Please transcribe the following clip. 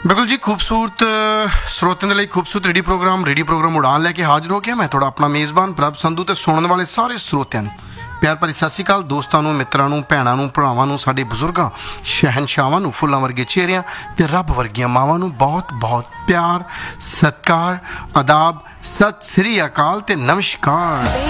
ਬਿਲਕੁਲ ਜੀ ਖੂਬਸੂਰਤ ਸਰੋਤਿਆਂ ਦੇ ਲਈ ਖੂਬਸੂਰਤ ਰੇਡੀਓ ਪ੍ਰੋਗਰਾਮ ਉਡਾਨ ਲੈ ਕੇ ਹਾਜ਼ਰ ਹੋ ਗਿਆ ਮੈਂ ਤੁਹਾਡਾ ਆਪਣਾ ਮੇਜ਼ਬਾਨ ਪ੍ਰਭ ਸੰਧੂ ਤੇ ਸੁਣਨ ਵਾਲੇ ਸਾਰੇ ਸਰੋਤਿਆਂ ਨੂੰ ਪਿਆਰ ਭਰੀ ਸਤਿ ਸ਼੍ਰੀ ਅਕਾਲ। ਦੋਸਤਾਂ ਨੂੰ, ਮਿੱਤਰਾਂ ਨੂੰ, ਭੈਣਾਂ ਨੂੰ, ਭਰਾਵਾਂ ਨੂੰ, ਸਾਡੇ ਬਜ਼ੁਰਗਾਂ ਸ਼ਹਿਨਸ਼ਾਹਾਂ ਨੂੰ, ਫੁੱਲਾਂ ਵਰਗੇ ਚਿਹਰਿਆਂ ਤੇ ਰੱਬ ਵਰਗੀਆਂ ਮਾਵਾਂ ਨੂੰ ਬਹੁਤ ਬਹੁਤ ਪਿਆਰ, ਸਤਿਕਾਰ, ਆਦਾਬ, ਸਤਿ ਸ੍ਰੀ ਅਕਾਲ ਤੇ ਨਮਸਕਾਰ।